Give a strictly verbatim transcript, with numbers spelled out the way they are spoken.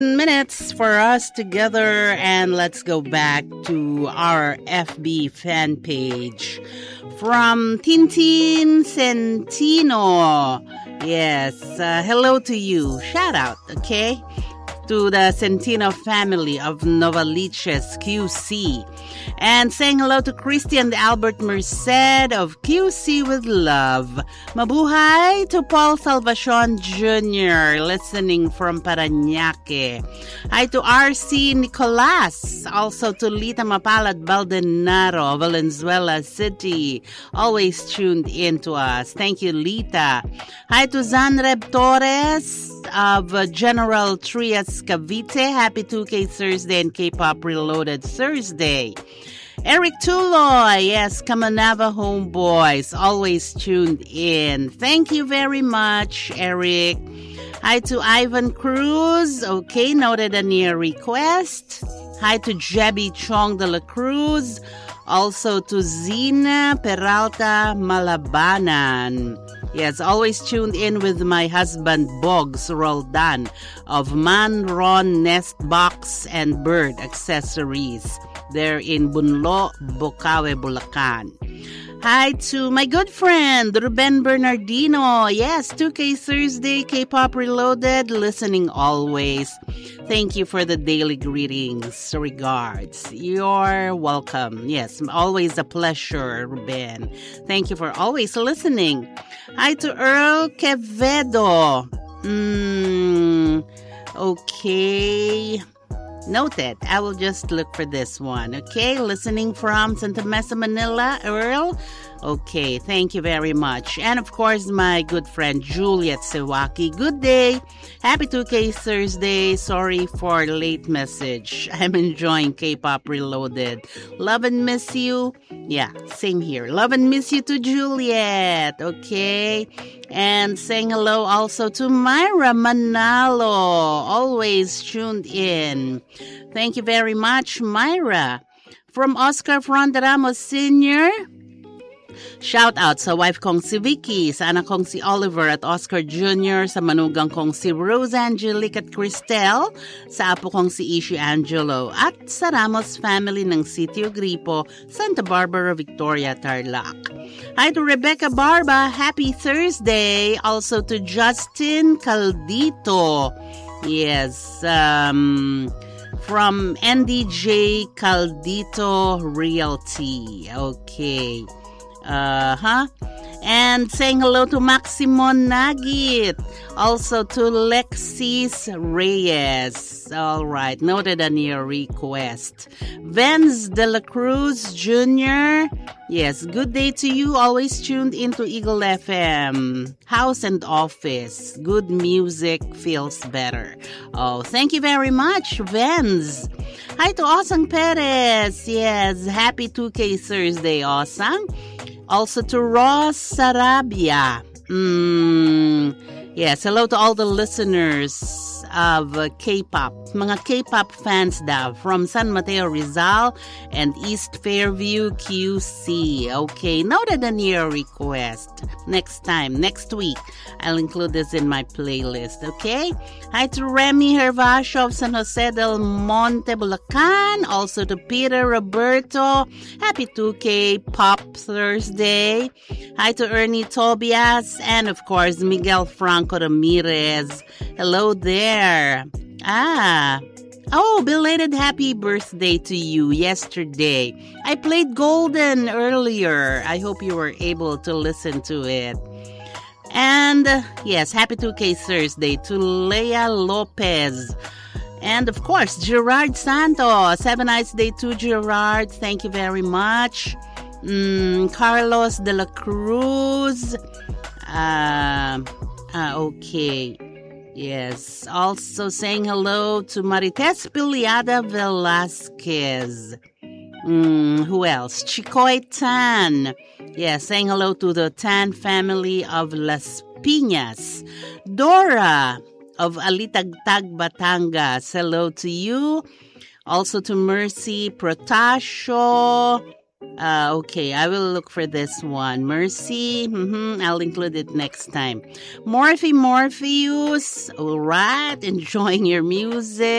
Minutes for us together, and let's go back to our F B fan page from Tintin Centino. Yes, uh, hello to you. Shout out, okay, to the Centino family of Novaliches Q C. And saying hello to Christian Albert Merced of Q C with love. Mabuhay to Paul Salvacion Junior listening from Parañaque. Hi to R C Nicolas, also to Lita Mapalad Baldenaro, Valenzuela City, always tuned in to us. Thank you, Lita. Hi to Zanreb Torres of uh, General Trias Cavite. Happy two K Thursday and K-Pop Reloaded Thursday. Eric Tuloy, yes, Kamanava Homeboys, always tuned in. Thank you very much, Eric. Hi to Ivan Cruz, okay, noted a near request. Hi to Jebby Chong de la Cruz, also to Zina Peralta Malabanan. Yes, always tuned in with my husband Boggs Roldan of Man Ron Nest Box and Bird Accessories. They're in Bunlo, Bocaue, Bulacan. Hi to my good friend Ruben Bernardino. Yes, two K Thursday, K-Pop Reloaded, listening always. Thank you for the daily greetings. Regards. You're welcome. Yes, always a pleasure, Ruben. Thank you for always listening. Hi to Earl Quevedo. Mm, okay. Noted. I will just look for this one. Okay, listening from Santa Mesa, Manila, Earl. Okay, thank you very much. And of course, my good friend Juliet Sewaki. Good day. Happy two K Thursday. Sorry for late message. I'm enjoying K-Pop Reloaded. Love and miss you. Yeah, same here. Love and miss you to Juliet. Okay. And saying hello also to Myra Manalo. Always tuned in. Thank you very much, Myra. From Oscar Fronda Ramos Senior Shout out sa wife kong si Vicky, sa anak kong si Oliver at Oscar Junior, sa manugang kong si Rose Angelique at Cristel, sa apo kong si Ishi Angelo, at sa Ramos family ng Sitio Gripo, Santa Barbara, Victoria, Tarlac. Hi to Rebecca Barba, happy Thursday. Also to Justin Caldito. Yes, um... from N D J Caldito Realty. Okay. Uh-huh. And saying hello to Maximon Nagit. Also to Lexis Reyes. All right. Noted on your request. Vance De La Cruz Junior Yes, good day to you. Always tuned into Eagle F M. House and office. Good music feels better. Oh, thank you very much, Vance. Hi to Osang Perez. Yes, happy two K Thursday, Osang. Also to Ross Sarabia. Mm, yes, hello to all the listeners of uh, K-pop. Mga K-pop fans daw from San Mateo Rizal and East Fairview Q C. Okay, noted on your request. Next time, next week, I'll include this in my playlist, okay? Hi to Remy Hervasio of San Jose del Monte, Bulacan. Also to Peter Roberto. Happy two K Pop Thursday. Hi to Ernie Tobias. And of course, Miguel Franco Ramirez. Hello there. Ah. Oh, belated happy birthday to you yesterday. I played Golden earlier. I hope you were able to listen to it. And uh, yes, happy two K Thursday to Leia Lopez. And of course, Gerard Santos. Have a nice day to Gerard. Thank you very much. Mm, Carlos de la Cruz. Uh, uh, okay. Yes. Also saying hello to Marites Piliada Velasquez. Mm, who else? Chikoy Tan. Yeah, saying hello to the Tan family of Las Piñas. Dora of Alitagtag, Batangas. Hello to you. Also to Mercy Protasio. Uh, okay, I will look for this one. Mercy, mm-hmm, I'll include it next time. Morphe Morpheus, all right, enjoying your music.